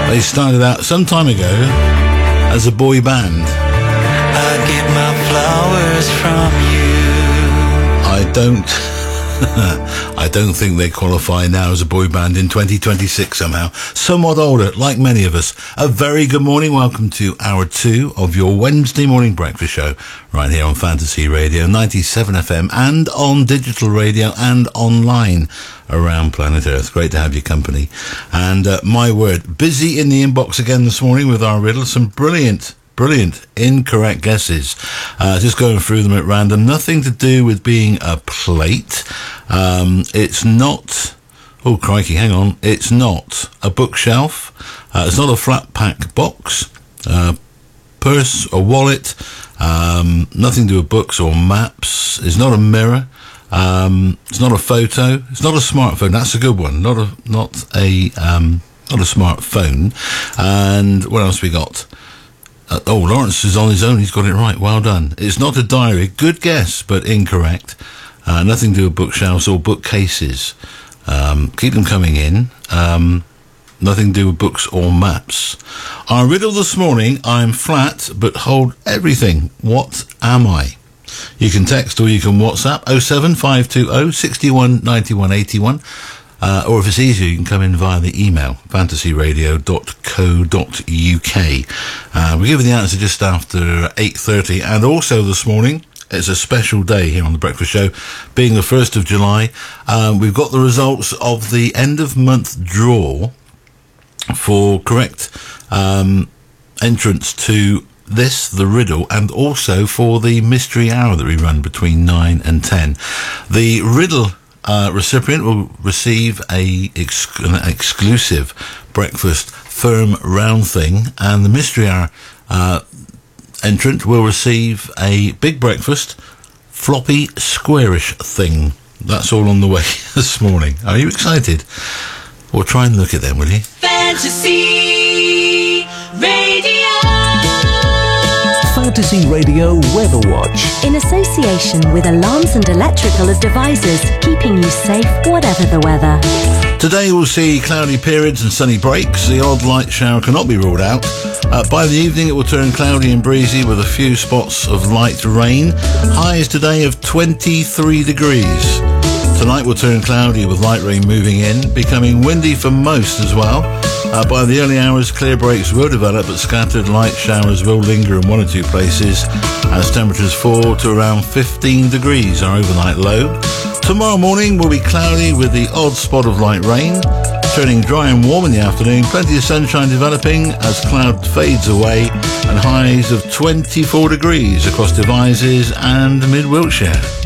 They started out some time ago as a boy band. I get my flowers from you. I don't think they qualify now as a boy band in 2026 somehow. Somewhat older, like many of us. A very good morning. Welcome to hour 2 of your Wednesday morning breakfast show right here on Fantasy Radio 97 FM and on digital radio and online around planet Earth. Great to have your company. And my word, busy in the inbox again this morning with our riddle. Some brilliant incorrect guesses. Just going through them at random. Nothing to do with being a plate. It's not... Oh, crikey, hang on. It's not a bookshelf. It's not a flat pack box. Purse or wallet. Nothing to do with books or maps. It's not a mirror. It's not a photo. It's not a smartphone. That's a good one. Not a smartphone. And what else we got? Lawrence is on his own. He's got it right. Well done. It's not a diary. Good guess, but incorrect. Nothing to do with bookshelves or bookcases. Keep them coming in. Nothing to do with books or maps. Our riddle this morning, I'm flat, but hold everything. What am I? You can text or you can WhatsApp 07520 61 91 81. Or if it's easier, you can come in via the email, fantasyradio.co.uk. We'll give you the answer just after 8:30. And also this morning, it's a special day here on the Breakfast Show, being the 1st of July. We've got the results of the end-of-month draw for correct entrance to this, the riddle, and also for the mystery hour that we run between 9 and 10. The riddle recipient will receive an exclusive breakfast firm round thing, and the mystery hour entrant will receive a big breakfast floppy squarish thing. That's all on the way this morning. Are you excited? Well, try and look at them, will you? Fantasy Radio. Fantasy Radio Weather Watch. In association with Alarms and Electrical Devices, keeping you safe whatever the weather. Today we'll see cloudy periods and sunny breaks. The odd light shower cannot be ruled out. By the evening it will turn cloudy and breezy with a few spots of light rain. Highs today of 23 degrees. Tonight will turn cloudy with light rain moving in, becoming windy for most as well. By the early hours, clear breaks will develop, but scattered light showers will linger in one or two places as temperatures fall to around 15 degrees, our overnight low. Tomorrow morning will be cloudy with the odd spot of light rain, turning dry and warm in the afternoon, plenty of sunshine developing as cloud fades away, and highs of 24 degrees across Devizes and mid-Wiltshire.